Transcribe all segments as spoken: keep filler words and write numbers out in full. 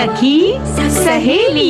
सखी सहेली।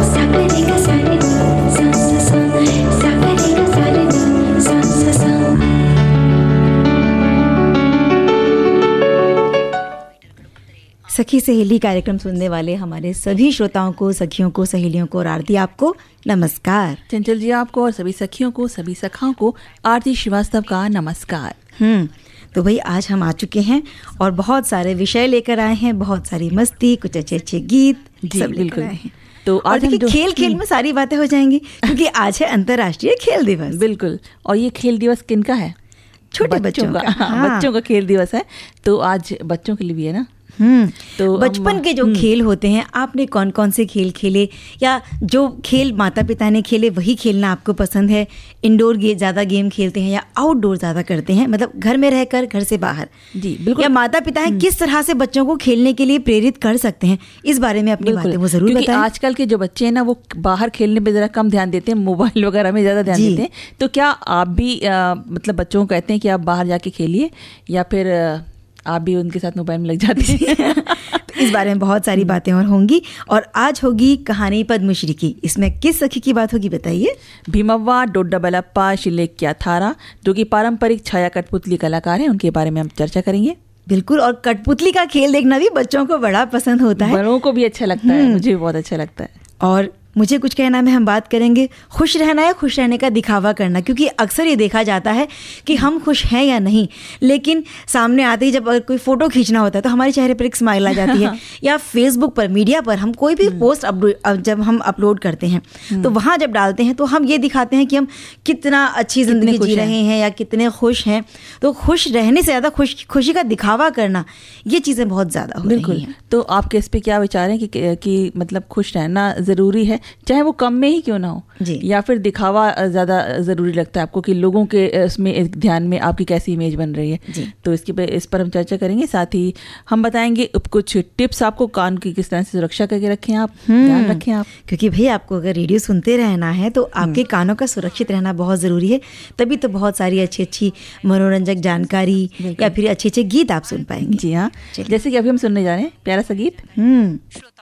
सखी सहेली कार्यक्रम सुनने वाले हमारे सभी श्रोताओं को, सखियों को, सहेलियों को और आरती आपको नमस्कार। चंचल जी आपको और सभी सखियों को, सभी सखाओं को आरती श्रीवास्तव का नमस्कार। हम्म तो भाई आज हम आ चुके हैं और बहुत सारे विषय लेकर आए हैं, बहुत सारी मस्ती, कुछ अच्छे अच्छे गीत सब लेकर आए हैं। तो आज देखिए खेल खेल में सारी बातें हो जाएंगी क्योंकि आज है अंतर्राष्ट्रीय खेल दिवस। बिल्कुल। और ये खेल दिवस किनका है? छोटे बच्चों, बच्चों का। का हाँ। बच्चों का खेल दिवस है, तो आज बच्चों के लिए भी है ना। हम्म तो बचपन के जो खेल होते हैं, आपने कौन कौन से खेल खेले, या जो खेल माता पिता ने खेले वही खेलना आपको पसंद है? इंडोर गे ज़्यादा गेम खेलते हैं या आउटडोर ज़्यादा करते हैं, मतलब घर में रहकर, घर से बाहर? जी बिल्कुल। या माता पिता हैं किस तरह से बच्चों को खेलने के लिए प्रेरित कर सकते हैं, इस बारे में अपनी बातें वो जरूर बताएं। आजकल के जो बच्चे हैं ना, वो बाहर खेलने पे ज़रा कम ध्यान देते हैं, मोबाइल वगैरह में ज़्यादा ध्यान देते हैं। तो क्या आप भी आ, मतलब बच्चों को कहते हैं कि आप बाहर जाके खेलिए, या फिर आप भी उनके साथ मोबाइल में लग जाते हैं? तो इस बारे में बहुत सारी बातें और होंगी। और आज होगी कहानी पद्मश्री की। इसमें किस सखी की बात होगी बताइए? भीमव्वा डोड्डा बलप्पा शिलेक्या थारा, जो कि पारंपरिक छाया कठपुतली कलाकार हैं, उनके बारे में हम चर्चा करेंगे। बिल्कुल। और कठपुतली का खेल देखना भी बच्चों को बड़ा पसंद होता है, बड़ों को भी अच्छा लगता है, मुझे भी बहुत अच्छा लगता है। और मुझे कुछ कहना में हम बात करेंगे खुश रहना या खुश रहने का दिखावा करना, क्योंकि अक्सर ये देखा जाता है कि हम खुश हैं या नहीं, लेकिन सामने आते ही जब अगर कोई फोटो खींचना होता है तो हमारे चेहरे पर एक स्माइल आ जाती है। या फेसबुक पर, मीडिया पर हम कोई भी पोस्ट जब हम अपलोड करते हैं तो वहाँ जब डालते हैं तो हम ये दिखाते हैं कि हम कितना अच्छी जिंदगी जी रहे हैं या कितने खुश हैं। तो खुश रहने से ज़्यादा खुश खुशी का दिखावा करना, ये चीज़ें बहुत ज़्यादा हो रही हैं। तो आपके इस पे क्या विचार है कि, कि मतलब खुश रहना ज़रूरी है, चाहे वो कम में ही क्यों ना हो, या फिर दिखावा ज़्यादा ज़रूरी लगता है आपको कि लोगों के इसमें ध्यान में आपकी कैसी इमेज बन रही है? तो इसके पे इस पर हम चर्चा करेंगे। साथ ही हम बताएंगे कुछ टिप्स आपको, कान की किस तरह से सुरक्षा करके रखें आप, ध्यान रखें आप, क्योंकि भाई आपको अगर रेडियो सुनते रहना है तो आपके कानों का सुरक्षित रहना बहुत ज़रूरी है। तभी तो बहुत सारी अच्छी अच्छी मनोरंजक जानकारी या फिर अच्छे अच्छे गीत आप सुन पाएंगे। जी हाँ, जैसे कि अभी हम सुनने जा रहे हैं प्यारा सा गीत। हम्म